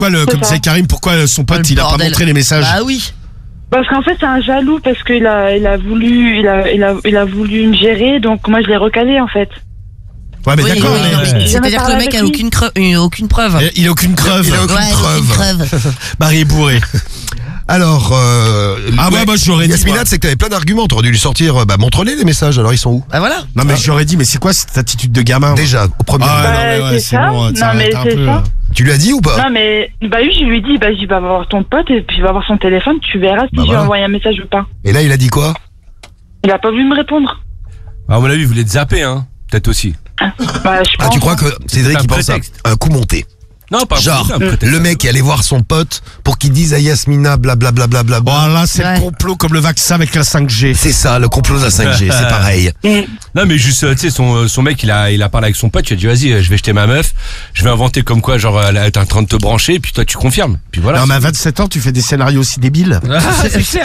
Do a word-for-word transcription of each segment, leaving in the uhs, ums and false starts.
Quoi, le, comme disait Karim, pourquoi son pote, il a pas montré les messages? Bah oui. Parce qu'en fait, c'est un jaloux parce qu'il a, il a voulu, il a, il a, il a voulu me gérer, donc moi je l'ai recalé en fait. Ouais, mais oui, d'accord. Oui, mais... mais... C'est-à-dire que le mec a aucune, creux, aucune preuve. Il a aucune preuve. Il a aucune ouais, preuve. preuve. Marie est bourrée. Alors, euh, ah ouais, moi j'aurais dit. Yasmina, c'est que t'avais plein d'arguments. T'aurais dû lui sortir. Bah, montre-les les messages. Alors, ils sont où? Bah voilà. Non, mais ah. j'aurais dit, mais c'est quoi cette attitude de gamin? Déjà, au premier. Ah, bah, non, mais ouais, c'est ça. Bon, non, mais c'est peu, ça. Là. Tu lui as dit ou pas? Non, mais bah oui, je lui ai dit, bah je vais voir ton pote et puis je vais voir son téléphone. Tu verras si bah, je lui ai envoyé un message ou pas. Et là, il a dit quoi? Il a pas voulu me répondre. Ah, à mon avis, il voulait te zapper, hein. Peut-être aussi. Bah, je ah, pense, tu crois que Cédric il pense à un coup monté? Non, pas genre, un le mec est allé voir son pote pour qu'il dise à Yasmina blablabla. Bla, bla, bla, bla. Bon, là, c'est ouais. le complot comme le vaccin avec la cinq G. C'est ça, le complot de la cinq G, c'est pareil. Non, mais juste, tu sais, son, son mec, il a, il a parlé avec son pote, il a dit, vas-y, je vais jeter ma meuf, je vais inventer comme quoi, genre, elle est en train de te brancher, et puis toi, tu confirmes. Puis voilà. Non, mais à vingt-sept ans, tu fais des scénarios aussi débiles. C'est clair.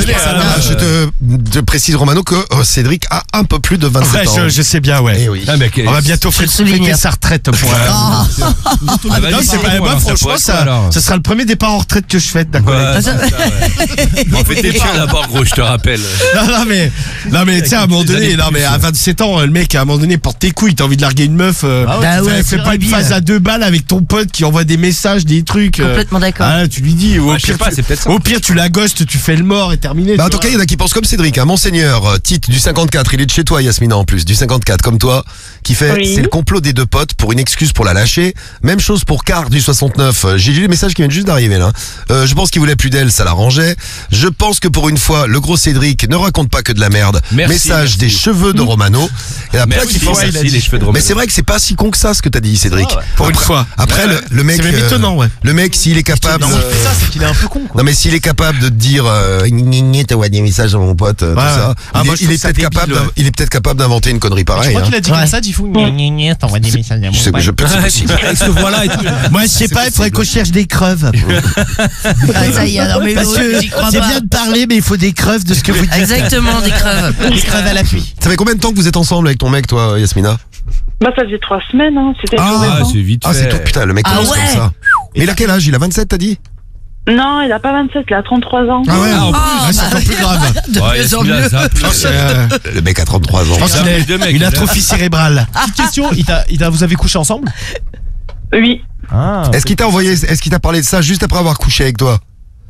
Je te, te précise, Romano, que euh, Cédric a un peu plus de vingt-sept ouais, ans. Je, je sais bien, ouais. Eh oui. Ah, mec, on va bientôt fêter sa retraite pour elle. Non, c'est pas moi, franchement, ça, ça sera le premier départ en retraite que je fête, d'accord. Ouais, on fait tes pieds d'abord, gros, je te rappelle. Non, non, mais, non, mais, tu sais, à un moment donné, non, mais à vingt-sept ans, le mec, à un moment donné, porte tes couilles, t'as envie de larguer une meuf, euh, ah ouais, ouais, fais pas une phase à deux balles avec ton pote qui envoie des messages, des trucs. Complètement d'accord. Ah, tu lui dis, au, ouais, pire, pas, tu, au pire, tu la ghostes, tu fais le mort et terminé. Bah, en tout cas, il y en a qui pensent comme Cédric, hein. Monseigneur, Tite du cinquante-quatre, il est de chez toi, Yasmina, en plus, du cinquante-quatre, comme toi, qui fait, oui. C'est le complot des deux potes pour une excuse pour la lâcher. Même chose pour Car du soixante-neuf. J'ai lu les messages qui viennent juste d'arriver là. Euh, je pense qu'il voulait plus d'elle, ça l'arrangeait. Je pense que pour une fois, le gros Cédric ne raconte pas que de la merde. Merci, Message merci. Des cheveux de Romano. Et la merci, qui pense merci, les cheveux de Romano. Mais c'est vrai que c'est pas si con que ça ce que t'as dit, Cédric. Oh, ouais. Pour après, une fois. Après, ouais, le, le mec. C'est même étonnant, ouais. Le mec, s'il est capable. Non, euh, ça, c'est qu'il est un peu con, quoi. Non, mais s'il est capable de te dire, euh, t'envoies des messages à mon pote, euh, ouais. tout ça. Ah, il, moi, est, il, est peut-être capable, ouais. il est peut-être capable d'inventer une connerie pareille. Je crois hein. qu'il a dit comme ça, Diffou. T'envoies des messages à mon pote. Je peux. Avec ce voilà et tout. Moi, je sais pas, il faudrait qu'on cherche des creuves. Ah, ça y est, non, mais parce que c'est bien de parler, mais il faut des creuves de ce que vous dites. Exactement, des creuves. Des creuves à l'appui. Ça fait combien de temps que vous êtes ensemble avec ton mec, toi, Yasmina? Bah, ça faisait trois semaines, hein. C'était ah, c'est vite fait. Ah, c'est tout, putain, le mec ah, commence ouais. comme ça. Mais il a quel âge? Il a vingt-sept, t'as dit? Non, il a pas vingt-sept, il a trente-trois ans. Ah ouais, en plus, oh, ah, c'est encore plus grave. De ouais, plus en mieux. Euh, le mec a trente-trois ans. Je pense qu'il a une atrophie cérébrale. Petite question, il t'a, il t'a, vous avez couché ensemble? Oui. Ah, est-ce qu'il t'a envoyé, est-ce qu'il t'a parlé de ça juste après avoir couché avec toi?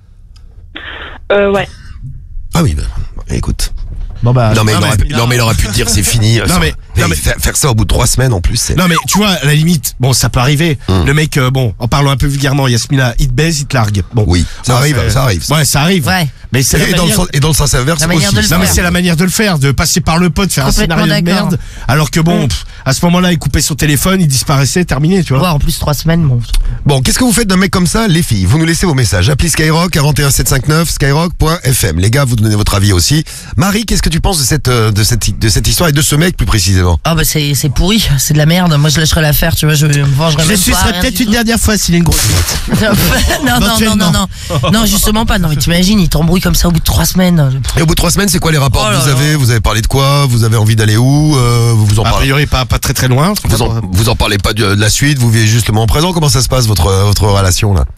Euh, ouais. Ah oui, bah, écoute. Bon bah, non, mais non, il aurait, pu, non mais il aurait pu te dire c'est fini. Non mais, mais, non mais faire, faire ça au bout de trois semaines en plus c'est... Non mais tu vois à la limite bon ça peut arriver hum. Le mec euh, bon en parlant un peu vulgairement Yasmina il te baise il te largue bon oui ça bon, arrive ça arrive ouais ça arrive ouais. Mais c'est et, la dans manière... le, et dans le sens inverse aussi non mais c'est la manière de le faire de passer par le pote faire un scénario de merde alors que bon pff, à ce moment là il coupait son téléphone il disparaissait terminé tu vois ouais en plus trois semaines bon bon qu'est-ce que vous faites d'un mec comme ça les filles vous nous laissez vos messages appli Skyrock quarante et un sept cent cinquante-neuf skyrock point f m les gars vous donnez votre avis aussi Marie qu'est-ce que tu penses de cette de cette de cette histoire et de ce mec plus précisément? Ah bah c'est c'est pourri c'est de la merde moi je lâcherais l'affaire tu vois je me vengerais je même suis pas serait peut-être une dernière fois s'il est une grosse non non non non non non justement pas non mais t'imagines il t'embrouille comme ça au bout de trois semaines. Et au bout de trois semaines, c'est quoi les rapports oh que vous là avez là. Vous avez parlé de quoi? Vous avez envie d'aller où? euh, Vous vous en parlez? A priori, pas, pas très très loin. Vous en, vous en parlez pas de, de la suite? Vous vivez juste le moment présent? Comment ça se passe votre votre relation là?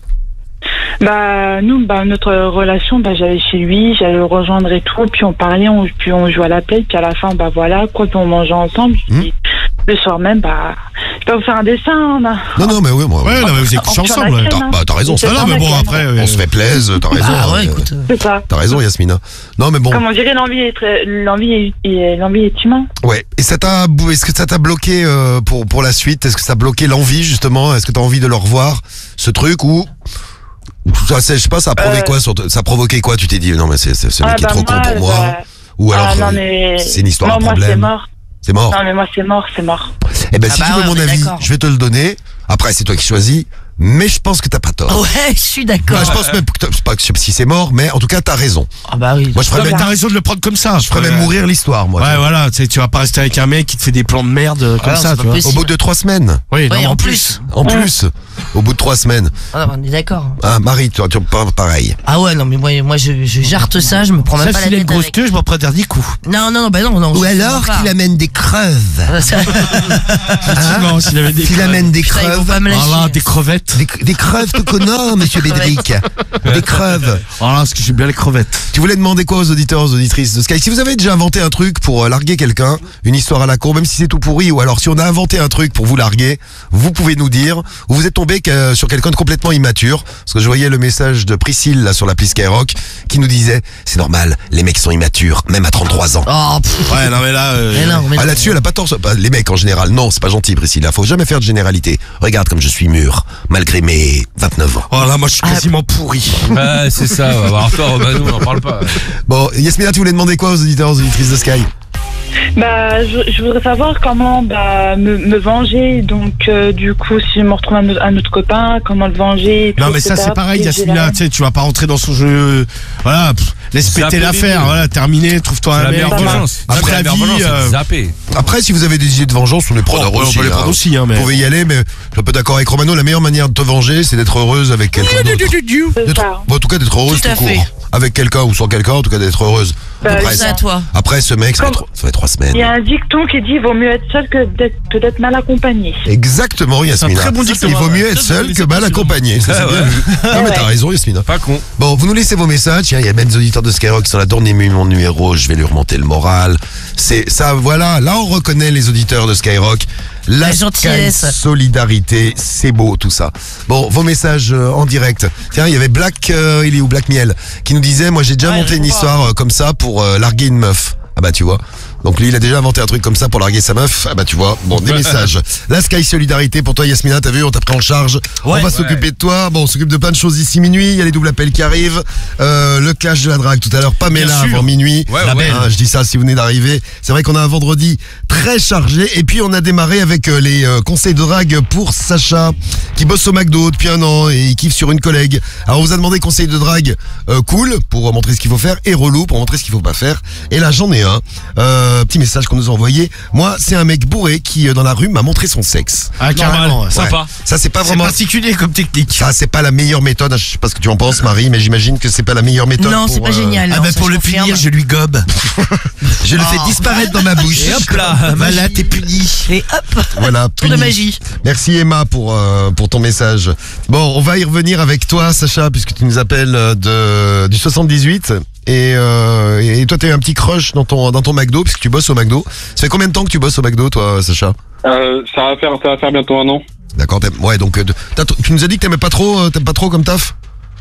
Bah nous, bah notre relation, bah j'allais chez lui, j'allais le rejoindre et tout, puis on parlait, on, puis on jouait à la play, puis à la fin, bah voilà, quoi, puis on mangeait ensemble. Mmh. Puis le soir même, bah je peux vous faire un dessin. On a... Non non mais oui moi. Ouais, ouais. non mais vous êtes couchés ensemble. Crème, t'as, hein. bah t'as raison. Ça, non mais bon après. On ouais. se fait plaisir, t'as raison. Ah ouais hein, écoute. C'est ça. T'as raison Yasmina. Non mais bon. Comme on dirait l'envie est très, l'envie est, l'envie est humain. Ouais. Et ça t'a, est-ce que ça t'a bloqué euh, pour pour la suite? Est-ce que ça a bloqué l'envie justement? Est-ce que t'as envie de le revoir ce truc ou ça, je sais pas, ça a provoqué euh... quoi sur, ça a provoqué quoi? Tu t'es dit non mais c'est c'est ce mec ah, qui bah est trop moi, con pour moi bah... ou alors ah, non, mais... c'est une histoire non, à problème. Moi, c'est mort. C'est mort. Non mais moi c'est mort, c'est mort. Eh ben ah si bah tu veux ouais, mon avis, d'accord. je vais te le donner. Après c'est toi qui choisis, mais je pense que t'as pas tort. Ouais, je suis d'accord. Bah, je pense même que c'est pas que si c'est mort, mais en tout cas t'as raison. Ah bah oui. Moi je ferais Non, même, mais t'as raison de le prendre comme ça. je ferais même mourir l'histoire moi. Ouais voilà, tu sais, tu vas pas rester avec un mec qui te fait des plans de merde comme Alors, ça, tu vois. possible. Au bout de trois semaines. Oui, Ouais, non, en plus. En plus. Au bout de trois semaines. Ah, on est d'accord. Ah, Marie, tu tu pas pareil. Ah ouais, non, mais moi, moi je, je jarte ça, je me prends même Ça, pas la s'il a une tête grosse avec. queue, je m'en prends dix coups. Non, non, non, bah non, non. Ou je- alors pas. qu'il amène des creuves. Ah, ça- Effectivement, s'il avait des Qu'il amène des Putain, ils vont creuves. pas me lâcher. Voilà, des crevettes. Des, des creuves tout connant, monsieur Bédric. Des creuves. Voilà, parce que j'aime bien les crevettes. Tu voulais demander quoi aux auditeurs, aux auditrices de Sky? Si vous avez déjà inventé un truc pour euh, larguer quelqu'un, une histoire à la con, même si c'est tout pourri, ou alors si on a inventé un truc pour vous larguer, vous pouvez nous dire, ou vous êtes tombé que- sur quelqu'un de complètement immature, parce que je voyais le message de Priscille là sur l'appli Skyrock, qui nous disait, c'est normal, les mecs sont immatures, même à trente-trois ans. Oh, pff, Ouais, non, mais là. euh, mais non, mais Ah non. là-dessus, elle a pas tort. Bah, les mecs en général, non, c'est pas gentil, Priscille. Faut jamais faire de généralité. Regarde comme je suis mûr, malgré mes vingt-neuf ans. Oh là, moi, je suis quasiment pourri. Ouais, c'est ça. Alors toi, bah, nous, on en parle pas. Bon, Yasmina, tu voulais demander quoi aux auditeurs, aux auditrices de Sky? Bah, je, je voudrais savoir comment bah, me, me venger. Donc, euh, du coup, si je me retrouve un, autre- un autre copain, comment le venger. Non, tout, mais ça, et cetera, c'est pareil, parce que j'ai Yasmina. la- Tu sais, tu vas pas rentrer dans son jeu. Voilà, pff, laisse Zapper péter l'affaire. bébé. Voilà, terminé, trouve-toi C'est un la mec. meilleure voilà. vengeance. Après la la meilleure vie, vengeance, c'est euh, de zapper. Après, si vous avez des idées de vengeance, on est preneurs Oh, ouais, on aussi. peut les prendre hein. aussi, hein, mais- Vous pouvez y aller, mais je suis un peu d'accord avec Romano. La meilleure manière de te venger, c'est d'être heureuse avec quelqu'un d'autre. C'est D'être- ça. bon, en tout cas, d'être heureuse Tout tout, à court. fait. Avec quelqu'un ou sans quelqu'un, en tout cas, d'être heureuse. Bah, après, C'est à toi. après, ce mec, ça fait, Comme- trois, ça fait trois semaines. Il y a un dicton qui dit vaut mieux être seul que d'être que d'être mal accompagné. Exactement, Yasmina. très bon Ça, dicton. Il vaut Ouais, mieux ouais. être Ça, seul c'est que pas mal sûr. accompagné. Ça, c'est Ouais, bien ouais. vu. Non, mais t'as raison, Yasmina. Pas con. Bon, vous nous laissez vos messages. Tiens, il y a même des auditeurs de Skyrock qui sont là. Donnez-moi mon numéro, je vais lui remonter le moral. C'est ça, voilà. Là, on reconnaît les auditeurs de Skyrock. La, La Sky gentillesse. solidarité, c'est beau tout ça. Bon, vos messages euh, en direct. Tiens, il y avait Black, euh, il est où Black Miel, qui nous disait, moi j'ai déjà Ouais, monté je une vois. histoire euh, comme ça pour euh, larguer une meuf. Ah bah tu vois. Donc lui, il a déjà inventé un truc comme ça pour larguer sa meuf. Ah bah tu vois. Bon, des messages. La Sky Solidarité pour toi, Yasmina, t'as vu, on t'a pris en charge. on va ouais. s'occuper de toi. Bon, on s'occupe de plein de choses d'ici minuit. Il y a les doubles appels qui arrivent. Euh, le clash de la drague tout à l'heure. Pamela Bien sûr. avant minuit. Ouais, La ouais. belle. Hein, je dis ça si vous venez d'arriver. C'est vrai qu'on a un vendredi très chargé. Et puis on a démarré avec euh, les euh, conseils de drague pour Sacha, qui bosse au McDo depuis un an et il kiffe sur une collègue. Alors on vous a demandé conseils de drague euh, cool pour montrer ce qu'il faut faire et relou pour montrer ce qu'il faut pas faire. Et là j'en ai un. Euh, petit message qu'on nous a envoyé. Moi, c'est un mec bourré qui euh, dans la rue m'a montré son sexe. Ah, carrément. Ouais. Sympa. Ça c'est pas C'est vraiment. particulier comme technique. Ça c'est pas la meilleure méthode. Je sais pas ce que tu en penses, Marie, mais j'imagine que c'est pas la meilleure méthode. Non, c'est pour, pas euh, génial. Ah, non, bah, ça, pour je le confirme. punir, je lui gobe. Je le Oh. fais disparaître dans ma bouche. Et hop là, Voilà, t'es puni. Et hop, Voilà, tour de puni. magie. Merci Emma pour euh, pour ton message. Bon, on va y revenir avec toi, Sacha, puisque tu nous appelles euh, de du soixante-dix-huit et euh, et toi t'as eu un petit crush dans ton dans ton McDo puisque tu bosses au McDo. Ça fait combien de temps que tu bosses au McDo, toi, Sacha? Euh, ça va faire, ça va faire bientôt un an. D'accord. t'aimes- Ouais, donc euh, t'as- tu nous as dit que t'aimais pas trop, euh, t'aimes pas trop comme taf.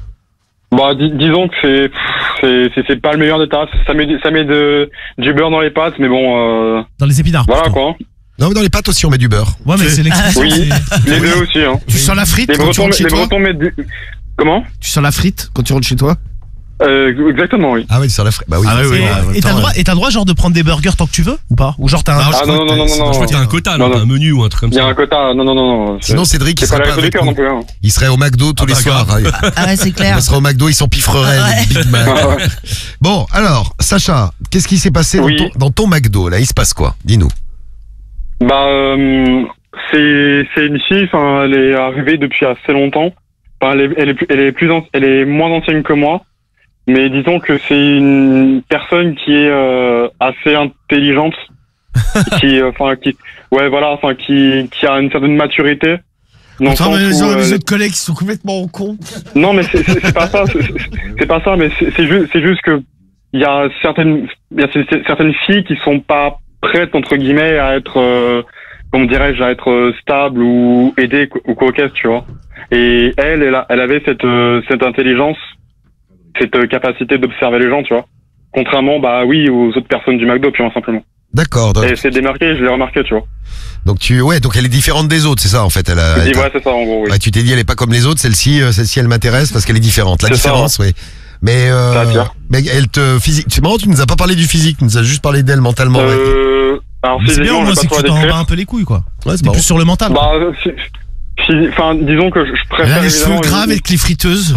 Bah, dis- disons que c'est, c'est, c'est, c'est pas le meilleur des tasses. Ça met, du- ça met de, du beurre dans les pâtes, mais bon, euh, Dans les épinards. voilà pourtant. quoi. Non, mais dans les pâtes aussi on met du beurre. Ouais, mais c'est l'expression. Oui. c'est- Les deux aussi, hein. Tu sens la frite Les quand tu Bretons, rentres chez les toi Bretons mettent du, comment? Tu sens la frite quand tu rentres chez toi Euh, exactement, oui. Ah oui, sur la frais. Bah oui. Ah oui, oui. Et- ouais, en même Et t'as temps, le droit, ouais. et t'as le droit genre de prendre des burgers tant que tu veux ou pas? Ou genre t'as un. Non, je Ah crois non, que non, non, t'as- non, non. Je crois que t'as un quota, là, Non, non. un menu ou un truc comme Il y a ça. un quota, non, non, non, non. Sinon Cédric il c'est pas serait la pas réseau du avec cœur nous. non plus, hein. Il serait au McDo tous Ah les bah, soirs. grave. hein. Ah ouais, c'est clair. Il serait au McDo, il s'empiffrerait Ouais. le Big Mac. Ah ouais. Bon, alors, Sacha, qu'est-ce qui s'est passé Oui. dans, ton, dans ton McDo là? Il se passe quoi? Dis-nous. Bah, euh, c'est, c'est une fille, enfin, elle est arrivée depuis assez longtemps. Enfin, elle est, elle est, plus- elle est plus, an- elle est moins ancienne que moi. Mais disons que c'est une personne qui est euh, assez intelligente, qui, euh, enfin, qui, ouais, voilà, enfin, qui, qui a une certaine maturité. Dans le Attends, sens mais les, où, autres- euh, les autres collègues qui sont complètement cons. non, mais c'est, c'est, c'est pas ça, c'est, c'est pas ça, mais c'est, c'est juste, c'est juste que il y a certaines, il y a c- certaines filles qui sont pas prêtes entre guillemets à être, euh, comment dirais-je, à être euh, stable ou aidée ou coquette, tu vois. Et elle, elle, a- elle avait cette, euh, cette intelligence, cette euh, capacité d'observer les gens, tu vois. Contrairement, bah oui, aux autres personnes du McDo, purement simplement. D'accord. Donc, Et c'est démarqué, je l'ai remarqué, tu vois. donc tu, ouais, donc elle est différente des autres, c'est ça en fait. Elle a, Je elle dis, t'a- ouais, c'est ça, en gros, oui. ouais, tu t'es dit elle est pas comme les autres. Celle-ci, euh, celle-ci, elle m'intéresse parce qu'elle est différente. La C'est ça, différence, oui. Mais, euh, Ça attire. mais elle te physique. C'est marrant, tu nous as pas parlé du physique, tu nous as juste parlé d'elle mentalement. ouais. Euh, alors, Mais c'est bien, physiquement, au je moins, vais c'est pas que trop tu la t'en décrire. bats un peu les couilles, quoi. Ouais, c'est T'es marrant. plus sur le mental. Bah, phy- Enfin, disons que je je préfère. Elle a les cheveux évidemment gras une- avec les friteuses.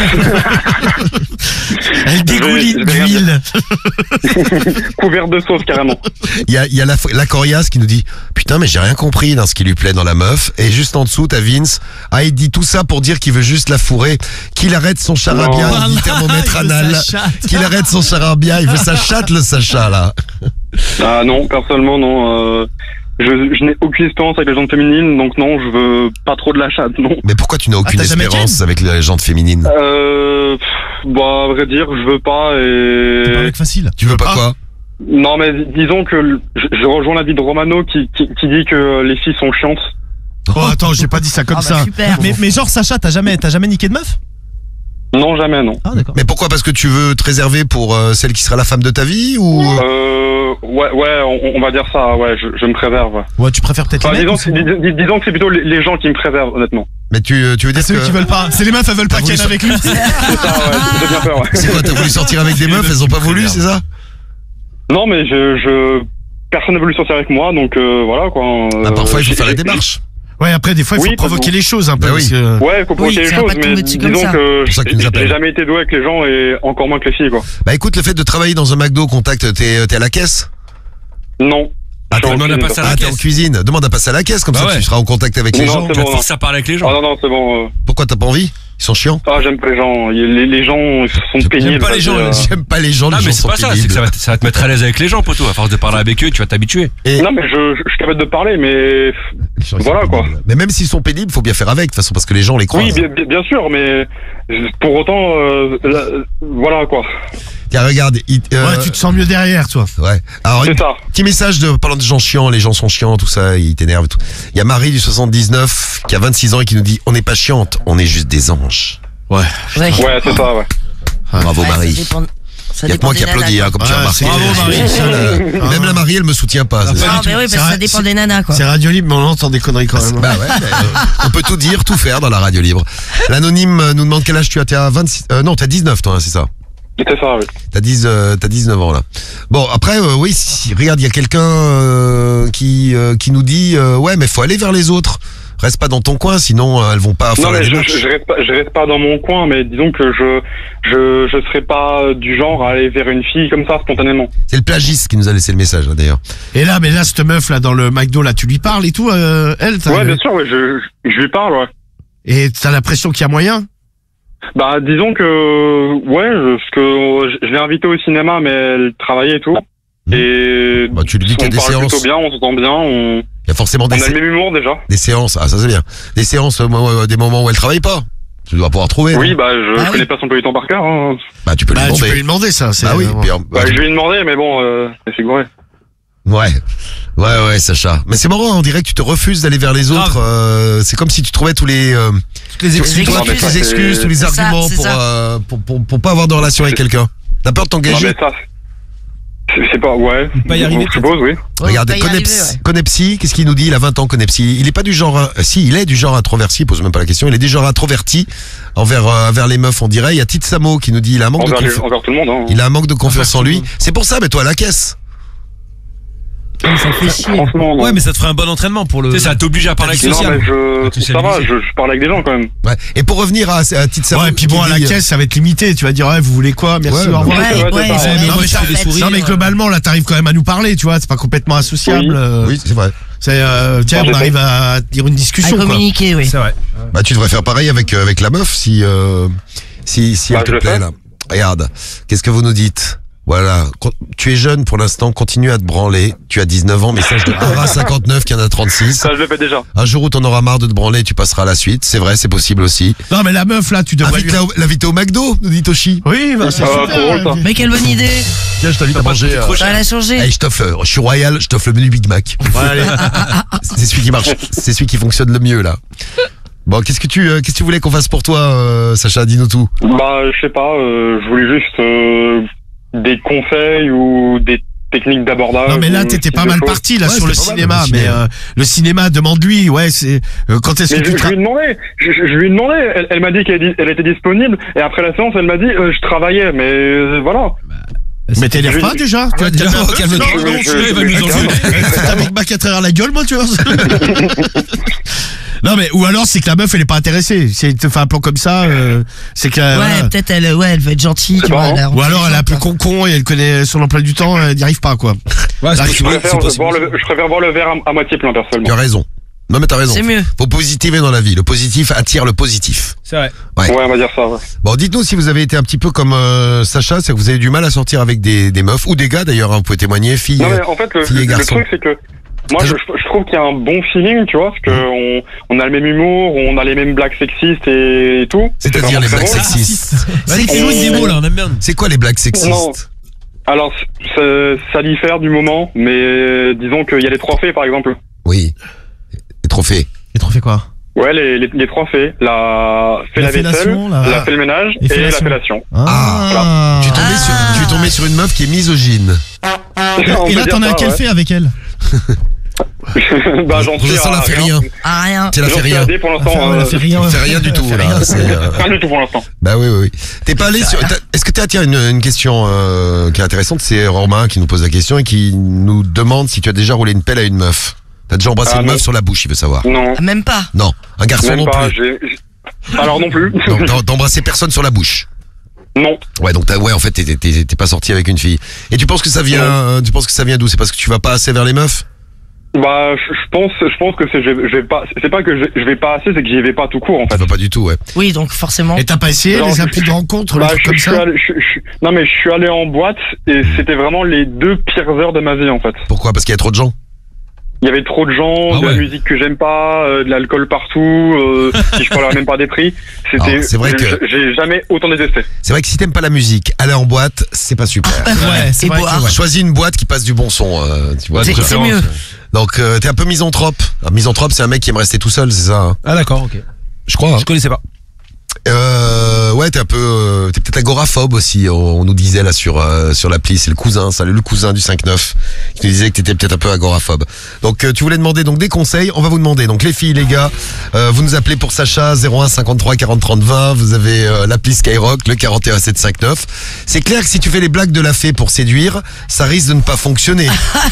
Elle dégouline je vais rien d'huile. couvert de sauce carrément. Il y a, il y a la, la coriace qui nous dit putain mais j'ai rien compris dans ce qui lui plaît dans la meuf. Et juste en dessous t'as Vince. Ah il dit tout ça pour dire qu'il veut juste la fourrer. Qu'il arrête son charabia, Non. il dit thermomètre Il veut anal. sa chatte. Qu'il arrête son charabia, il veut sa chatte le Sacha là. Ah non, personnellement non. Euh, je je n'ai aucune expérience avec les gens féminines, donc non, je veux pas trop de la chatte, non. Mais pourquoi tu n'as aucune t'as jamais espérance Jen avec les gens féminines? Euh, pff, bah à vrai dire, je veux pas C'est pas un et mec facile. Tu veux pas Ah. quoi? non mais disons que le- je, je rejoins l'avis de Romano qui, qui qui dit que les filles sont chiantes. Oh, attends, j'ai pas dit ça comme Ah bah, ça. super. Mais, mais genre, Sacha, t'as jamais, t'as jamais niqué de meuf? Non, jamais, non. Ah, d'accord. Mais pourquoi? Parce que tu veux te réserver pour euh, celle qui sera la femme de ta vie ou? Euh, ouais, ouais, on, on va dire ça, ouais, je, je me préserve. Ouais. Ouais, tu préfères peut-être Enfin, les mecs disons, ou que, c'est- dis- dis- disons que c'est plutôt les, les gens qui me préservent, honnêtement. Mais tu, tu veux dire ceux que qui veulent pas. C'est les meufs, elles veulent pas T'as ken voulu avec lui. C'est ça, ouais, j'ai bien peur, ouais. c'est quoi? T'as voulu sortir avec des meufs, elles ont pas voulu, c'est ça? Non, mais je, je, personne n'a voulu sortir avec moi, donc euh, voilà, quoi. Euh, Bah, parfois il faut j'ai- faire la j'ai- démarche. Ouais, après, des fois, il faut Oui, provoquer bon. les choses un peu. Bah parce oui. que- Ouais, il faut Oui, provoquer les ça va choses, pas te mais tomber dessus comme disons ça. que pour ça que tu nous j'ai appelles. j'ai jamais été doué avec les gens et encore moins que les filles, quoi. Bah écoute, le fait de travailler dans un McDo, contact, t'es t'es à la caisse? Non. Ah, Je suis en demande à cuisine, passer à quoi. la Ah, t'es en caisse. cuisine. Demande à passer à la caisse, comme Bah ça ouais. tu seras en contact avec les Non, gens. c'est Tu vas bon, te forcer à parler avec les Ah gens. non, non, c'est bon. euh. Pourquoi t'as pas envie? Ils sont chiants. Ah, j'aime pas les gens. Les, les gens ils sont pénibles. pas les gens, euh. J'aime pas les gens, Non les mais gens c'est sont pas ça, c'est que pénibles. ça va, te- ça va te mettre à l'aise avec les gens, poteau. À force de parler avec eux, tu vas t'habituer. Et- Non, mais je, je, je suis capable de parler, mais Les gens, ils sont voilà, quoi. pénibles. Mais même s'ils sont pénibles, faut bien faire avec, de toute façon, parce que les gens les croisent. oui, bien, bien- bien sûr, mais pour autant, euh, là, voilà, quoi. Tiens, regarde, il- euh, Ouais, tu te sens mieux derrière, toi. ouais. Alors, C'est un ça. petit message de parlant de gens chiants, les gens sont chiants, tout ça, ils t'énervent et tout. Il y a Marie du soixante-dix-neuf qui a vingt-six ans et qui nous dit on n'est pas chiante, on est juste des anges. Ouais. Ouais. Ouais, c'est ça, ouais. Bravo Ouais, Marie. Ça dépend, ça Il y a que dépend moi qui des applaudis, nanas, hein, comme Ouais, tu as remarqué. c'est- Bravo, Marie. Euh, Même la Marie, elle me soutient pas. c'est quoi. ça. Non, mais oui, parce C'est que ça vrai, dépend c'est- des nanas, quoi. C'est Radio Libre, mais on entend des conneries quand même. Bah ouais, mais, euh, on peut tout dire, tout faire dans la radio libre. L'anonyme euh, nous demande quel âge tu as. T'es à vingt-six, euh, non, t'as dix-neuf toi, hein, c'est ça. C'est ça, oui. T'as dix, euh, t'as dix-neuf ans là. Bon après, euh, oui, si, regarde, il y a quelqu'un euh, qui euh, qui nous dit euh, ouais, mais faut aller vers les autres. Reste pas dans ton coin, sinon euh, elles vont pas faire Non, la mais je, démarche. je, je reste pas, je reste pas dans mon coin, mais disons que je, je, je serais pas du genre à aller vers une fille comme ça, spontanément. C'est le plagiste qui nous a laissé le message là, d'ailleurs. Et là, mais là, cette meuf là dans le McDo, là, tu lui parles et tout, euh, elle. t'as- Ouais, bien sûr, ouais, je, je, je lui parle, ouais. Et t'as l'impression qu'il y a moyen. Bah, disons que, ouais, je- parce que je, je l'ai invitée au cinéma, mais elle travaillait et tout. Mmh. Et Bah, tu lui dis qu'il y a on des parle séances. plutôt bien, on s'entend bien, on, Il y a forcément on des, a sé- le même humour déjà. des séances. Ah ça c'est bien. Des séances, euh, ouais, ouais, des moments où elle travaille pas. Tu dois pouvoir trouver. Oui, non bah, je Ah oui. connais pas son emploi du temps par cœur. Hein. Bah tu peux Bah, lui tu demander. peux lui demander ça. c'est- Bah oui. euh, puis, euh, Bah, je vais lui demander, mais bon, euh, c'est figuré. Ouais, ouais, ouais, Sacha. Mais c'est marrant, on dirait que tu te refuses d'aller vers les autres. euh, c'est comme si tu trouvais tous les, euh, Toutes les tu- excuses. tu trouvais toutes les excuses, tous les C'est ça, arguments c'est pour, ça. euh, pour, pour, pour pas avoir de relation avec quelqu'un. T'as peur de Non, t'engager? mais ça, c'est c'est pas, ouais. Pas y arriver, Je suppose, oui. Regardez, Ouais, on va y Coneps- arriver, ouais. Conepsi, qu'est-ce qu'il nous dit? Il a vingt ans, Conepsi. Il est pas du genre, euh, si, il est du genre introverti, pose même pas la question. Il est du genre introverti envers, euh, envers les meufs, on dirait. Il y a Tite Samo qui nous dit, il a un manque de Envers, les- confiance. envers tout le monde, hein. Il a un manque de confiance en lui. C'est pour ça, mais toi à la caisse. Ça me fait chier. Franchement, non. Ouais, mais ça te ferait un bon entraînement pour le. Tu sais, ça t'oblige à parler avec les Non, gens. mais À je, te ça va, socialiser. je, je parle avec des gens quand même. Ouais. Et pour revenir à, à Tite Samo. Ouais, et puis bon, qui à la dit, euh, caisse, ça va être limité. Tu vas dire, ouais, vous voulez quoi? Merci, Ouais, au revoir. Ouais, Ouais, ouais, c'est ça, ouais, ouais. Non, mais ça en fait fait, sourire. Non, mais globalement, là, t'arrives quand même à nous parler, tu vois. C'est pas complètement associable. Oui. euh, Oui, c'est vrai. C'est, euh, tiens, Non, on je arrive à dire une À discussion, quoi. communiquer, oui. C'est vrai. Bah, tu devrais faire pareil avec, euh, avec la meuf si, euh, si, si Bah, elle te je le plaît, fais. là. Regarde. Qu'est-ce que vous nous dites? Voilà. Con- Tu es jeune pour l'instant, continue à te branler. Tu as dix-neuf ans, message de Ara cinquante-neuf qui en a trente-six. Ça, je le fais déjà. Un jour où t'en auras marre de te branler, tu passeras à la suite. C'est vrai, c'est possible aussi. Non, mais la meuf, là, tu devrais lui... Invite-la au- L'inviter au McDo, nous dit Toshi. Oui, bah, c'est Ah, super. trop drôle, ça. Mais quelle bonne idée. Tiens, je t'invite à manger. euh, Ça a changé. Hey, je t'offre, euh, je suis royal, je t'offre le menu Big Mac. Ouais, allez. C'est celui qui marche, c'est celui qui fonctionne le mieux, là. Bon, qu'est-ce que tu, euh, qu'est-ce que tu voulais qu'on fasse pour toi, euh, Sacha? Dis-nous tout. Bah, je sais pas, euh, je voulais juste euh, des conseils ou des techniques d'abordage. Non, mais là, ou t'étais ce pas type de mal choses. parti, là, Ouais, sur le c'était pas mal, cinéma. le Mais cinéma. euh, le cinéma, demande-lui, ouais, c'est... euh, quand est-ce que Mais je, tu... je tra- lui ai demandé, je, je- je lui ai demandé, elle, elle m'a dit qu'elle est- elle était disponible, et après la séance, elle m'a dit, euh, je travaillais, mais euh, voilà. Mais t'énerves Je- pas, déjà? Tu vas te déjà, calmer un peu, calme-toi. sinon, Je- non, je- celui-là, il va je- nous je- enlever. T'as Big Mac à travers la gueule, moi, tu vois. Non mais ou alors c'est que la meuf elle est pas intéressée. Si elle te fait un plan comme ça, euh, c'est que Ouais, voilà. peut-être elle, ouais, elle veut être gentille, C'est tu vois. marrant. elle a- Ou alors elle est un peu con-con et elle connaît son emploi du temps, elle n'y arrive pas quoi. Ouais, c'est Là, Je possible. préfère, c'est possible. voir le, je préfère voir le verre à, à moitié plein, Tu personnellement. as raison. Non mais t'as raison. C'est mieux. Faut positiver dans la vie. Le positif attire le positif. C'est vrai. Ouais. Ouais, on va dire ça, ouais. Bon, dites-nous si vous avez été un petit peu comme euh, Sacha, c'est que vous avez du mal à sortir avec des, des meufs ou des gars d'ailleurs, hein, vous pouvez témoigner, filles. Non, mais euh, en fait, le, filles et le garçons. truc, c'est que moi, je, je trouve qu'il y a un bon feeling, tu vois, parce que on, on a le même humour, on a les mêmes blagues sexistes et, et tout. C'est-à-dire les C'est blagues vraiment très sexistes. Vas-y, fais-nous une démo là, on aime bien. C'est quoi les blagues sexistes? Non. Alors, ça, ça diffère du moment, mais euh, disons qu'il y a les trois fées, par exemple. Oui. Les trophées. Et trop fait quoi? Ouais, les, les, les trois fées. La fait La la, vaisselle, fellation, la- la fait le ménage Et et, fellation. la fellation. Ah. Tu es tombé, sur, tu es tombé sur une meuf qui est misogyne. On Et peut là, dire t'en as ça, quel ouais. fait avec elle? Bah, j'en suis Ça à n'a fait rien. Ah, rien. Ça n'a J'en fait suis rien. à D pour l'instant. Elle a euh, fait rien. Ça fait rien du tout Elle a fait là. rien. C'est, euh, Rien du tout pour l'instant. Bah oui, oui, oui. T'es pas allé sur. t'as- Est-ce que t'as tiens une, une question euh, qui est intéressante, c'est Romain qui nous pose la question et qui nous demande si tu as déjà roulé une pelle à une meuf. T'as déjà embrassé Ah, une non. meuf sur la bouche, il veut savoir. Non. Ah, même pas. Non, un garçon Même non pas. plus. j'ai- j'ai- Alors non plus. Donc t'as t'as embrassé personne sur la bouche. Non. Ouais, donc t'as, ouais, en fait, t'es, t'es, t'es- t'es pas sorti avec une fille. Et tu penses que ça vient, euh, tu penses que ça vient d'où? C'est parce que tu vas pas assez vers les meufs? Bah, je je pense, je pense que c'est, je, vais- je vais pas, c'est pas que je, je vais pas assez, c'est que j'y vais pas tout court en Tu fait. vas pas du tout, ouais. Oui, donc forcément. Et t'as pas essayé Non, les je- applis de rencontre, les Bah, trucs je, comme je suis ça? allé, je, je- non mais je suis allé en boîte et c'était vraiment les deux pires heures de ma vie en fait. Pourquoi? Parce qu'il y a trop de gens. Il y avait trop de gens, Ah de ouais. la musique que j'aime pas, euh, de l'alcool partout, euh, si je parlerais même pas des prix. C'était, Alors, c'est vrai que- j'ai- j'ai jamais autant détesté. C'est vrai que si t'aimes pas la musique, aller en boîte, c'est pas super. Ouais, c'est Et vrai. boire. que- ouais. Choisis une boîte qui passe du bon son, euh, tu vois. C'est- de c'est préférence. mieux. Donc euh, t'es un peu misanthrope. Un misanthrope, c'est un mec qui aime rester tout seul, c'est ça, hein? Ah d'accord, ok. Je crois. Hein. Je connaissais pas. Euh, ouais, t'es un peu, euh, t'es peut-être agoraphobe aussi. On, on nous disait là sur euh, sur l'appli, c'est le cousin, salut le cousin du cinq neuf, qui nous disait que t'étais peut-être un peu agoraphobe. Donc euh, tu voulais demander donc des conseils. On va vous demander. Donc les filles, les gars, euh, vous nous appelez pour Sacha zéro un cinquante-trois quarante trente vingt. Vous avez euh, l'appli Skyrock, le quarante et un sept cent cinquante-neuf. C'est clair que si tu fais les blagues de la fée pour séduire, ça risque de ne pas fonctionner.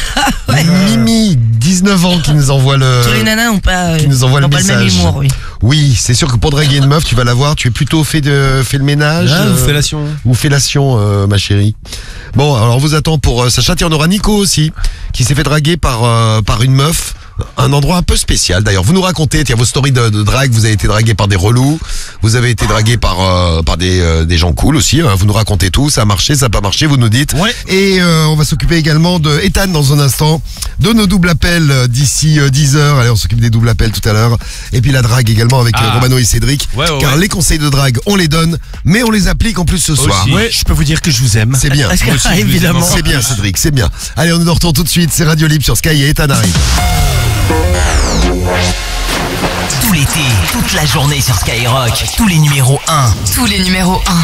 Mimi, dix-neuf ans, qui nous envoie le. Tous les nanas n'ont pas, euh, qui nous envoie le n'ont pas le même message. humour, oui. Oui, c'est sûr que pour draguer une meuf, tu vas la voir. Tu es plutôt fait de fait le ménage. Ah, euh, fellation. ou fellation, euh, ma chérie. Bon, alors on vous attend pour euh, Sacha. Tiens, on aura Nico aussi, qui s'est fait draguer par euh, par une meuf. Un endroit un peu spécial. D'ailleurs, vous nous racontez, tiens, vos stories de, de drague. Vous avez été dragué par des relous. Vous avez été dragué par euh, par des euh, des gens cool aussi. Hein. Vous nous racontez tout. Ça a marché, ça a pas marché. Vous nous dites. Ouais. Et euh, on va s'occuper également de Ethan dans un instant, de nos doubles appels euh, d'ici euh, dix heures. Allez, on s'occupe des doubles appels tout à l'heure. Et puis la drague également avec euh, Ah. Romano et Cédric. Ouais, ouais, car ouais. les conseils de drague, on les donne, mais on les applique en plus ce soir. Aussi. Ouais, je peux vous dire que je vous aime. C'est bien. Parce que, Moi aussi, je vous dis, évidemment. C'est bien, Cédric, c'est bien. Allez, on nous retourne tout de suite. C'est Radio Libre sur Sky et Ethan arrive. Tout l'été, toute la journée sur Skyrock, tous les numéros un. Tous les numéros un.